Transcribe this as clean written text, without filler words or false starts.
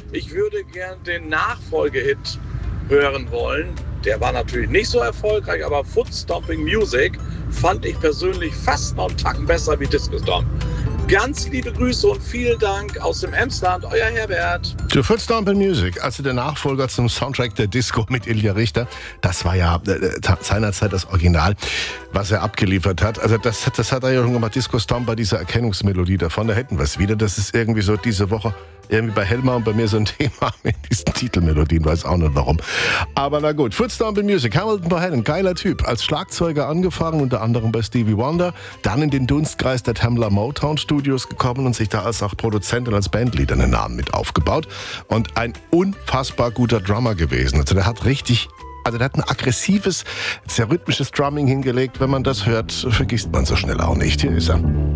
Ich würde gern den Nachfolgehit hören wollen. Der war natürlich nicht so erfolgreich, aber Foot Stomping Music fand ich persönlich fast noch einen Tacken besser wie Disco Stomp. Ganz liebe Grüße und vielen Dank aus dem Emsland, euer Herbert. To Foot Stomping Music, also der Nachfolger zum Soundtrack der Disco mit Ilja Richter. Das war ja seinerzeit das Original, was er abgeliefert hat. Also das hat er ja schon gemacht, Disco Stomp bei dieser Erkennungsmelodie davon. Da hätten wir es wieder. Das ist irgendwie so diese Woche irgendwie bei Helma und bei mir so ein Thema mit diesen Titelmelodien, weiß auch nicht warum. Aber na gut, Foot Stomping Music, Hamilton Bohannon, geiler Typ. Als Schlagzeuger angefangen, unter anderem bei Stevie Wonder, dann in den Dunstkreis der Tamla Motown Studios gekommen und sich da als auch Produzent und als Bandleader einen Namen mit aufgebaut. Und ein unfassbar guter Drummer gewesen. Also der hat ein aggressives, sehr rhythmisches Drumming hingelegt. Wenn man das hört, vergisst man so schnell auch nicht. Hier ist er.